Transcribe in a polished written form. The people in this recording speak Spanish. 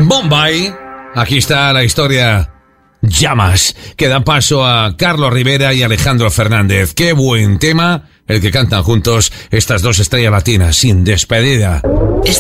Bombay. Aquí está la historia Llamas, que da paso a Carlos Rivera y Alejandro Fernández. Qué buen tema el que cantan juntos estas dos estrellas latinas, sin despedida.